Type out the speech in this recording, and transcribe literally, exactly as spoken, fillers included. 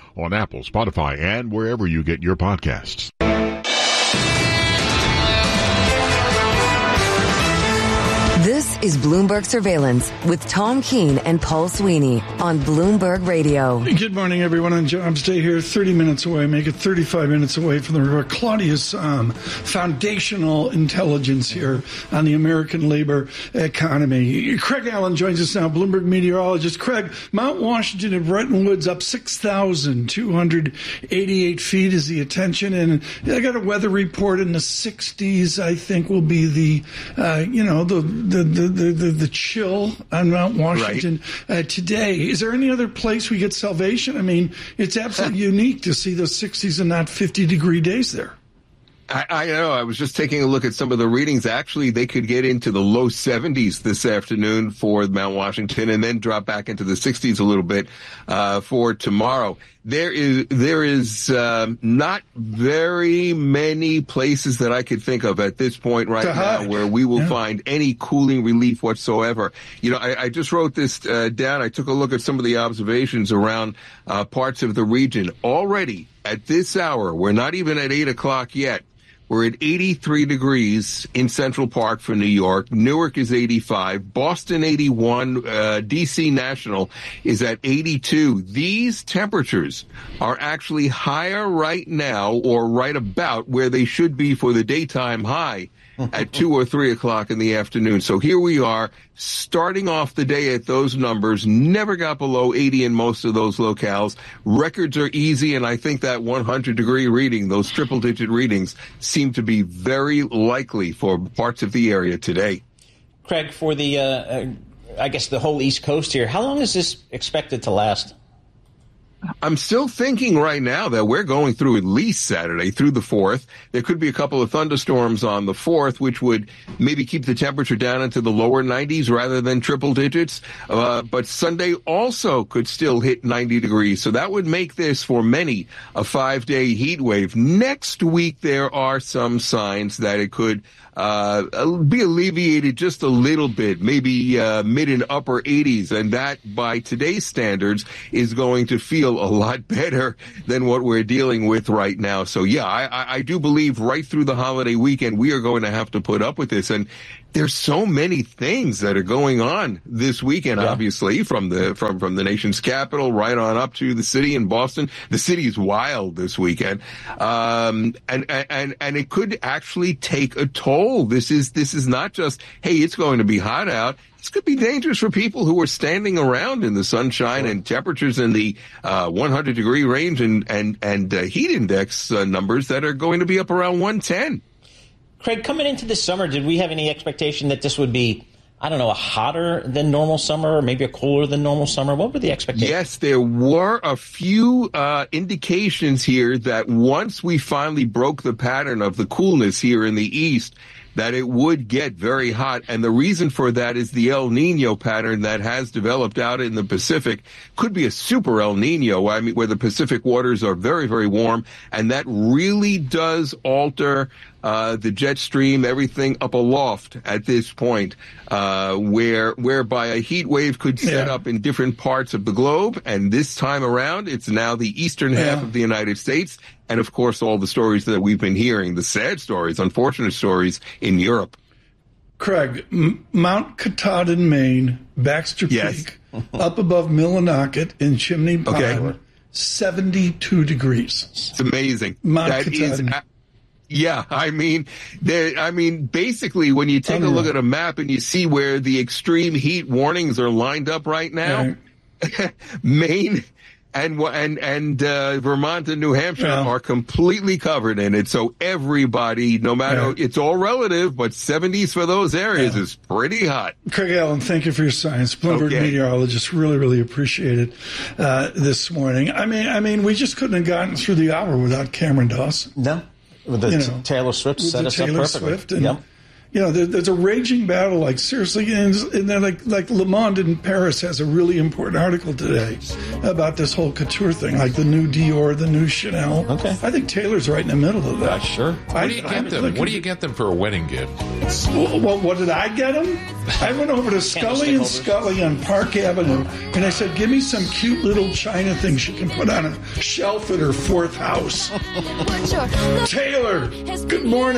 on Apple, Spotify, and wherever you get your podcasts. This is Bloomberg Surveillance with Tom Keene and Paul Sweeney on Bloomberg Radio. Good morning, everyone. On Jobs Day here, thirty minutes away, make it thirty-five minutes away from the report. Claudia's um, foundational intelligence here on the American labor economy. Craig Allen joins us now, Bloomberg meteorologist. Craig, Mount Washington and Bretton Woods up six thousand two hundred eighty-eight feet is the attention. And I got a weather report in the sixties, I think, will be the, uh, you know, the The, the, the, the, the chill on Mount Washington right. uh, today. Is there any other place we get salvation? I mean, it's absolutely unique to see those sixties and not fifty degree days there. I, I know. I was just taking a look at some of the readings. Actually, they could get into the low seventies this afternoon for Mount Washington and then drop back into the sixties a little bit uh, for tomorrow. There is there is um, not very many places that I could think of at this point right now where we will yeah. find any cooling relief whatsoever. You know, I, I just wrote this uh, down. I took a look at some of the observations around uh, parts of the region. Already at this hour, we're not even at eight o'clock yet. We're at eighty-three degrees in Central Park for New York. Newark is eighty-five. Boston eighty-one. Uh, D C National is at eighty-two. These temperatures are actually higher right now, or right about where they should be for the daytime high at two or three o'clock in the afternoon. So here we are, starting off the day at those numbers. Never got below eighty in most of those locales. Records are easy, and I think that one hundred degree reading, those triple digit readings, seem to be very likely for parts of the area today. Craig, for the, uh, uh, I guess the whole East Coast here, how long is this expected to last? I'm still thinking right now that we're going through at least Saturday, through the fourth. There could be a couple of thunderstorms on the fourth, which would maybe keep the temperature down into the lower nineties rather than triple digits. Uh, but Sunday also could still hit ninety degrees. So that would make this, for many, a five-day heat wave. Next week, there are some signs that it could uh be alleviated just a little bit, maybe uh, mid and upper eighties. And that, by today's standards, is going to feel a lot better than what we're dealing with right now. So, yeah, I, I do believe right through the holiday weekend, we are going to have to put up with this. And there's so many things that are going on this weekend, yeah. obviously, from the from, from the nation's capital right on up to the city in Boston. The city is wild this weekend. Um, and, and, and it could actually take a toll. This is, this is not just, hey, it's going to be hot out. This could be dangerous for people who are standing around in the sunshine and temperatures in the uh, one hundred degree range and, and, and uh, heat index uh, numbers that are going to be up around one ten. Craig, coming into this summer, did we have any expectation that this would be, I don't know, a hotter than normal summer or maybe a cooler than normal summer? What were the expectations? Yes, there were a few uh, indications here that once we finally broke the pattern of the coolness here in the east, that it would get very hot. And the reason for that is the El Nino pattern that has developed out in the Pacific. Could be a super El Nino, I mean, where the Pacific waters are very, very warm. And that really does alter uh the jet stream, everything up aloft at this point, uh where whereby a heat wave could set yeah. up in different parts of the globe. And this time around, it's now the eastern yeah. half of the United States. And, of course, all the stories that we've been hearing, the sad stories, unfortunate stories in Europe. Craig, M- Mount Katahdin, Maine, Baxter yes. Peak, up above Millinocket in Chimney Pile, okay. seventy-two degrees. It's amazing. Mount that Katahdin. Is, yeah, I mean, there, I mean, basically, when you take a look at a map and you see where the extreme heat warnings are lined up right now, right. Maine and and and uh, Vermont and New Hampshire yeah. are completely covered in it. So everybody, no matter, yeah. it's all relative, but seventies for those areas yeah. is pretty hot. Craig Allen, thank you for your science. Bloomberg okay. meteorologist, really, really appreciate it uh, this morning. I mean, I mean, we just couldn't have gotten through the hour without Cameron Dawson. No, with the you know, Taylor Swift set us Taylor up perfectly. Swift and, yep. You know, there, there's a raging battle, like, seriously, and, and then, like, like Le Monde in Paris has a really important article today about this whole couture thing, like the new Dior, the new Chanel. Okay. I think Taylor's right in the middle of that. Uh, sure. I, What do you get I, them? look, What do you get them for a wedding gift? Well, well, what did I get him? I went over to Scully and holders. Scully on Park Avenue, and I said, give me some cute little China thing she can put on a shelf at her fourth house. Taylor, good morning.